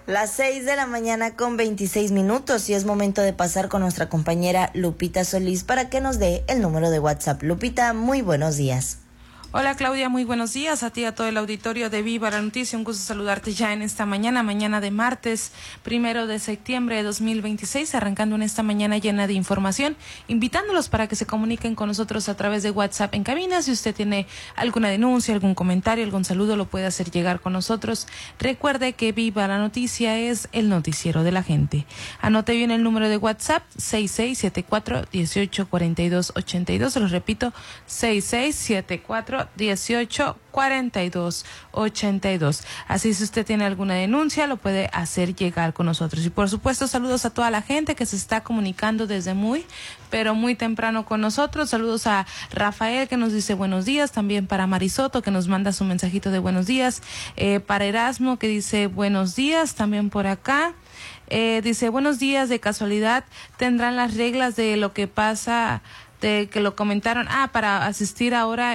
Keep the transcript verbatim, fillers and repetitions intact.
Las seis de la mañana con veintiséis minutos y es momento de pasar con nuestra compañera Lupita Solís para que nos dé el número de WhatsApp. Lupita, muy buenos días. Hola Claudia, muy buenos días a ti y a todo el auditorio de Viva la Noticia. Un gusto saludarte ya en esta mañana, mañana de martes, primero de septiembre de dos mil veintiséis, arrancando en esta mañana llena de información, invitándolos para que se comuniquen con nosotros a través de WhatsApp en cabina. Si usted tiene alguna denuncia, algún comentario, algún saludo, lo puede hacer llegar con nosotros. Recuerde que Viva la Noticia es el noticiero de la gente. Anote bien el número de WhatsApp, seis seis siete cuatro, uno ocho cuatro dos ocho dos, se lo repito, seis seis siete cuatro, dieciocho cuarenta y dos ochenta y dos. Así, si usted tiene alguna denuncia, lo puede hacer llegar con nosotros. Y por supuesto, saludos a toda la gente que se está comunicando desde muy, pero muy temprano con nosotros. Saludos a Rafael, que nos dice buenos días, también para Marisoto, que nos manda su mensajito de buenos días, eh, para Erasmo, que dice buenos días, también por acá. Eh, dice buenos días, de casualidad tendrán las reglas de lo que pasa, de que lo comentaron, ah, para asistir ahora